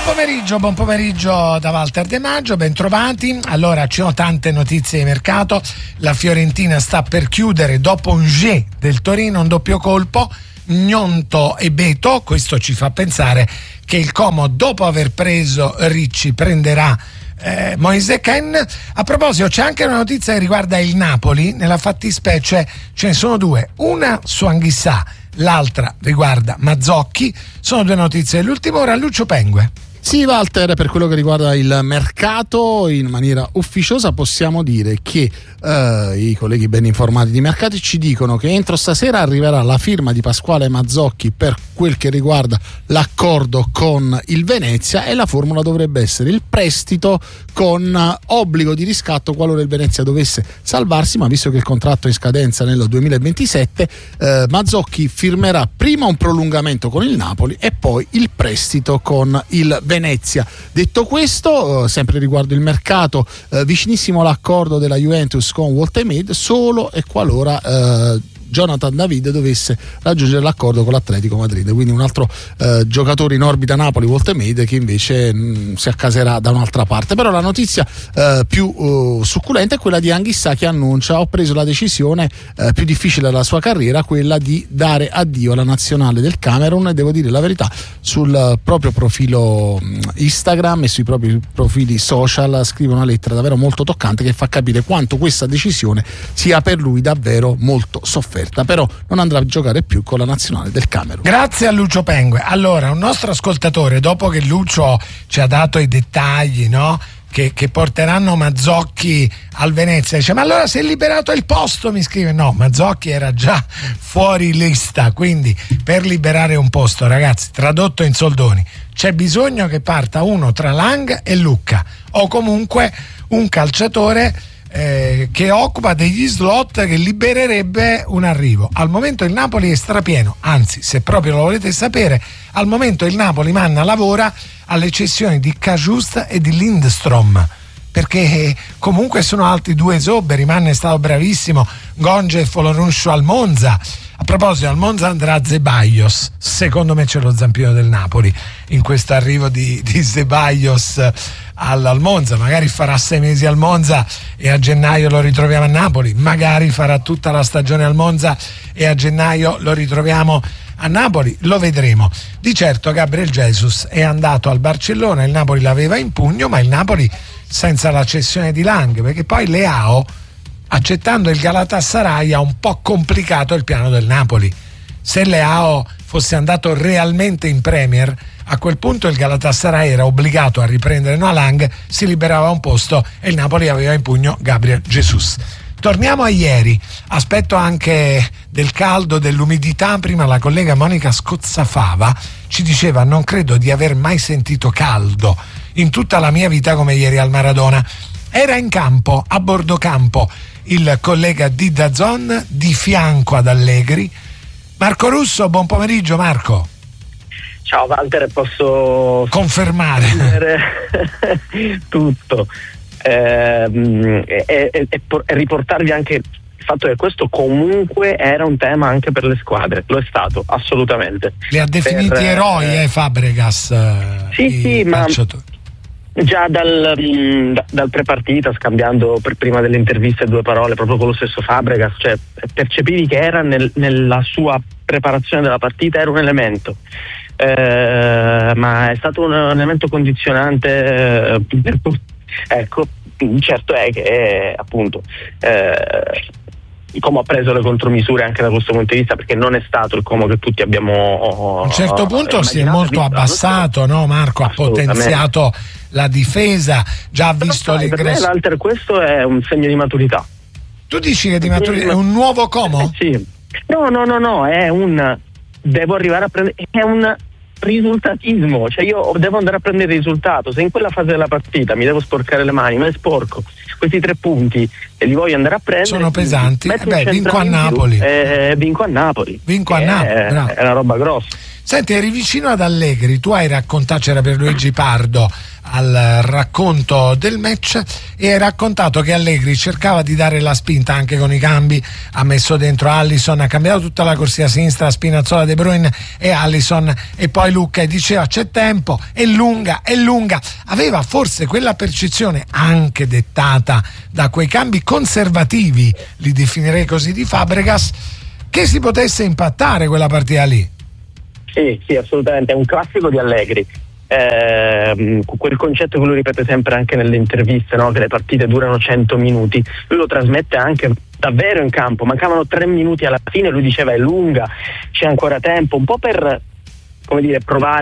Buon pomeriggio da Walter De Maggio, bentrovati. Allora, ci sono tante notizie di mercato. La Fiorentina sta per chiudere dopo un G del Torino, un doppio colpo, Gnonto e Beto. Questo ci fa pensare che il Como, dopo aver preso Ricci, prenderà Moise Kean. A proposito, c'è anche una notizia che riguarda il Napoli. Nella fattispecie ce ne sono due, una su Anghissà, l'altra riguarda Mazzocchi. Sono due notizie dell'ultima ora. Lucio Pengue. Sì, Walter, per quello che riguarda il mercato, in maniera ufficiosa possiamo dire che i colleghi ben informati di mercati ci dicono che entro stasera arriverà la firma di Pasquale Mazzocchi per quel che riguarda l'accordo con il Venezia, e la formula dovrebbe essere il prestito con obbligo di riscatto qualora il Venezia dovesse salvarsi, ma visto che il contratto è in scadenza nel 2027, Mazzocchi firmerà prima un prolungamento con il Napoli e poi il prestito con il Venezia. Detto questo, sempre riguardo il mercato, vicinissimo l'accordo della Juventus con Walter Maid, solo e qualora Jonathan David dovesse raggiungere l'accordo con l'Atletico Madrid, quindi un altro giocatore in orbita Napoli, Walter Maid, che invece si accaserà da un'altra parte. Però la notizia più succulenta è quella di Anghissà, che annuncia: ho preso la decisione più difficile della sua carriera, quella di dare addio alla nazionale del Camerun, e devo dire la verità, sul proprio profilo Instagram e sui propri profili social scrive una lettera davvero molto toccante che fa capire quanto questa decisione sia per lui davvero molto sofferta. Però non andrà a giocare più con la nazionale del Camerun. Grazie a Lucio Pengue. Allora, un nostro ascoltatore, dopo che Lucio ci ha dato i dettagli, no, che porteranno Mazzocchi al Venezia, dice: ma allora si è liberato il posto? Mi scrive: no, Mazzocchi era già fuori lista, quindi per liberare un posto, ragazzi, tradotto in soldoni, c'è bisogno che parta uno tra Lang e Lucca, o comunque un calciatore che occupa degli slot che libererebbe un arrivo. Al momento il Napoli è strapieno, anzi, se proprio lo volete sapere, al momento il Napoli lavora alle cessioni di Cajuste e di Lindstrom, perché comunque sono altri due esuberi. Mann è stato bravissimo, Gonge e Foloruncio al Monza. A proposito, al Monza andrà Zeballos, secondo me c'è lo zampino del Napoli in questo arrivo di Zeballos al Monza. Magari farà 6 mesi al Monza e a gennaio lo ritroviamo a Napoli, magari farà tutta la stagione al Monza e a gennaio lo ritroviamo a Napoli, lo vedremo. Di certo Gabriel Jesus è andato al Barcellona, il Napoli l'aveva in pugno, ma il Napoli senza la cessione di Lang, perché poi Leao, accettando il Galatasaray, ha un po' complicato il piano del Napoli. Se Leao fosse andato realmente in Premier, a quel punto il Galatasaray era obbligato a riprendere Lang, si liberava un posto e il Napoli aveva in pugno Gabriel Jesus. Torniamo a ieri, aspetto anche del caldo, dell'umidità. Prima la collega Monica Scozzafava ci diceva: non credo di aver mai sentito caldo in tutta la mia vita come ieri al Maradona. Era in campo, a bordo campo, il collega di DAZN di fianco ad Allegri. Marco Russo, buon pomeriggio Marco. Ciao Walter, posso confermare tutto e riportarvi anche il fatto che questo comunque era un tema anche per le squadre, lo è stato assolutamente. Li ha definiti eroi Fabregas. Sì, ma già dal prepartita, scambiando per prima delle interviste 2 parole proprio con lo stesso Fabregas, cioè percepivi che era nella sua preparazione della partita, era un elemento, ma è stato un elemento condizionante ecco. Certo è che appunto Como ha preso le contromisure anche da questo punto di vista, perché non è stato il Como che tutti abbiamo a un certo punto si è molto abbassato, no Marco? Ha potenziato la difesa, già ha visto l'ingresso. Per me l'Alter questo è un segno di maturità. Tu dici che di maturità è un nuovo Como? Sì. No, è un devo arrivare a prendere, è un risultatismo, cioè io devo andare a prendere il risultato. Se in quella fase della partita mi devo sporcare le mani, me le sporco, questi 3 punti e li voglio andare a prendere, sono pesanti. Vinco a Napoli. Vinco a Napoli. Bravo. È una roba grossa. Senti, eri vicino ad Allegri, tu hai raccontato, c'era per Luigi Pardo al racconto del match, e hai raccontato che Allegri cercava di dare la spinta anche con i cambi, ha messo dentro Alisson, ha cambiato tutta la corsia a sinistra, Spinazzola, De Bruyne e Alisson, e poi Lucca, e diceva c'è tempo, è lunga, aveva forse quella percezione, anche dettata da quei cambi conservativi, li definirei così, di Fabregas, che si potesse impattare quella partita lì. Sì, assolutamente, è un classico di Allegri. Quel concetto che lui ripete sempre anche nelle interviste, no? Che le partite durano 100 minuti, lui lo trasmette anche davvero in campo. Mancavano 3 minuti alla fine, lui diceva è lunga, c'è ancora tempo, un po' per, come dire, provare